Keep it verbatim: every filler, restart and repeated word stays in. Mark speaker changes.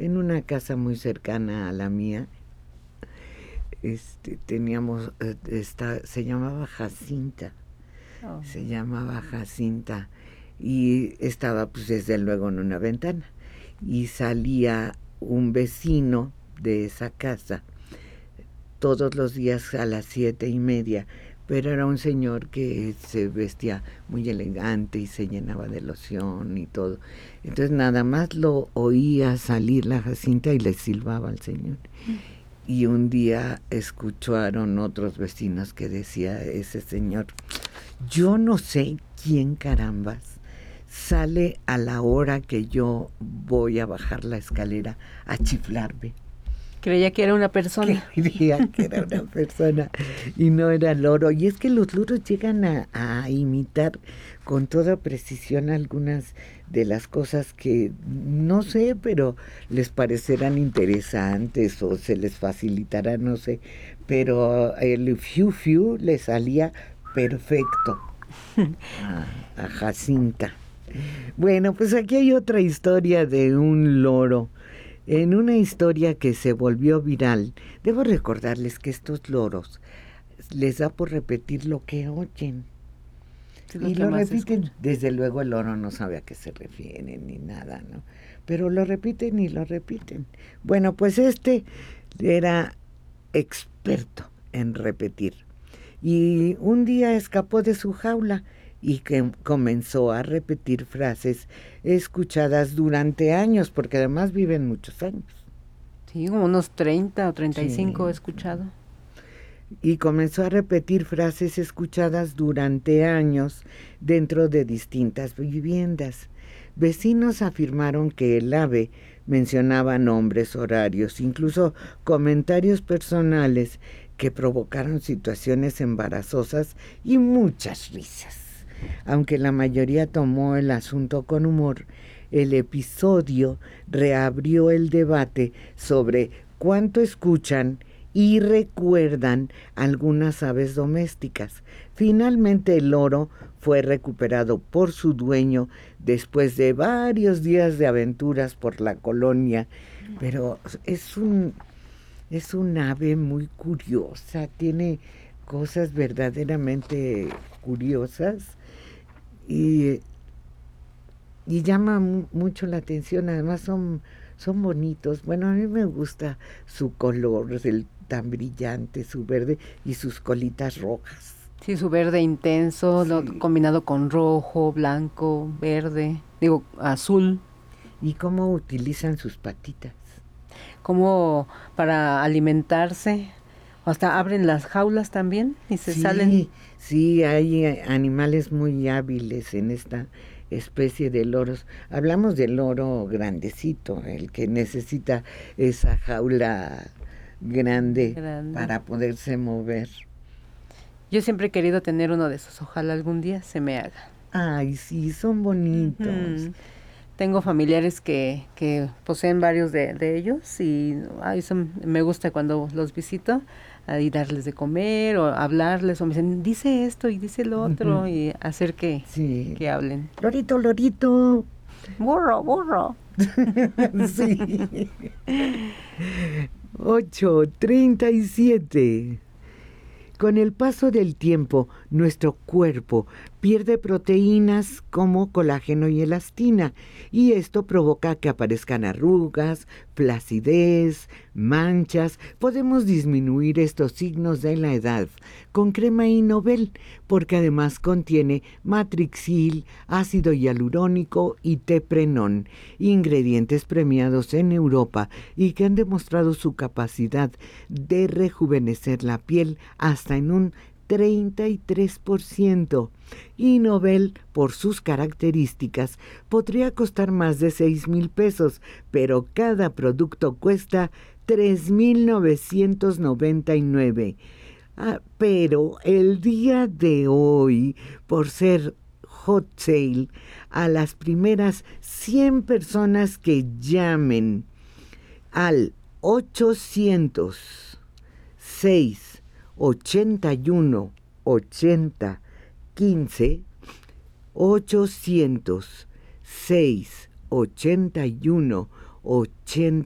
Speaker 1: en una casa muy cercana a la mía. Este, teníamos, eh, esta, se llamaba Jacinta, oh. se llamaba Jacinta, y estaba pues desde luego en una ventana, y salía un vecino de esa casa todos los días a las siete y media, pero era un señor que se vestía muy elegante y se llenaba de loción y todo. Entonces nada más lo oía salir la Jacinta y le silbaba al señor. Mm. Y un día escucharon otros vecinos que decía ese señor, yo no sé quién carambas sale a la hora que yo voy a bajar la escalera a chiflarme.
Speaker 2: Creía que era una persona.
Speaker 1: Creía que era una persona y no era loro. Y es que los loros llegan a, a imitar con toda precisión algunas de las cosas que, no sé, pero les parecerán interesantes o se les facilitará, no sé. Pero el fiu fiu le salía perfecto a, a Jacinta. Bueno, pues aquí hay otra historia de un loro. En una historia que se volvió viral, debo recordarles que estos loros les da por repetir lo que oyen. Sí, y lo repiten. Escucha. Desde luego el loro no sabe a qué se refieren ni nada, ¿no? Pero lo repiten y lo repiten. Bueno, pues este era experto en repetir. Y un día escapó de su jaula y que comenzó a repetir frases escuchadas durante años, porque además viven muchos años.
Speaker 2: Sí, como unos treinta o treinta y cinco sí. He escuchado.
Speaker 1: Y comenzó a repetir frases escuchadas durante años dentro de distintas viviendas. Vecinos afirmaron que el ave mencionaba nombres, horarios, incluso comentarios personales que provocaron situaciones embarazosas y muchas risas. Aunque la mayoría tomó el asunto con humor, el episodio reabrió el debate sobre cuánto escuchan y recuerdan algunas aves domésticas. Finalmente el loro fue recuperado por su dueño después de varios días de aventuras por la colonia, pero es un, es un ave muy curiosa, tiene cosas verdaderamente curiosas. Y, y llama mu- mucho la atención, además son, son bonitos. Bueno, a mí me gusta su color, el tan brillante, su verde y sus colitas rojas.
Speaker 2: Sí, su verde intenso, sí. Lo, combinado con rojo, blanco, verde, digo, azul.
Speaker 1: ¿Y cómo utilizan sus patitas?
Speaker 2: Como para alimentarse. Hasta abren las jaulas también y se
Speaker 1: sí,
Speaker 2: salen.
Speaker 1: Sí, hay animales muy hábiles en esta especie de loros. Hablamos del loro grandecito, el que necesita esa jaula grande, grande para poderse mover.
Speaker 2: Yo siempre he querido tener uno de esos, ojalá algún día se me haga.
Speaker 1: Ay, sí, son bonitos. Uh-huh.
Speaker 2: Tengo familiares que, que poseen varios de, de ellos y ay, son, me gusta cuando los visito y darles de comer o hablarles o me dicen, dice esto y dice lo otro uh-huh. y hacer que, sí. que hablen.
Speaker 1: Lorito, lorito.
Speaker 2: Burro, burro.
Speaker 1: Sí. ocho treinta y siete. Con el paso del tiempo, nuestro cuerpo pierde proteínas como colágeno y elastina, y esto provoca que aparezcan arrugas, flacidez, manchas. Podemos disminuir estos signos de la edad con crema Innovel, porque además contiene matrixil, ácido hialurónico y teprenón, ingredientes premiados en Europa y que han demostrado su capacidad de rejuvenecer la piel hasta en un treinta y tres por ciento. Innovel, por sus características, podría costar más de seis mil pesos, pero cada producto cuesta tres mil novecientos noventa y nueve. Ah, pero el día de hoy, por ser hot sale, a las primeras cien personas que llamen al ochocientos seis ochenta y uno ochenta quince, ochocientos seis ochenta y uno ochenta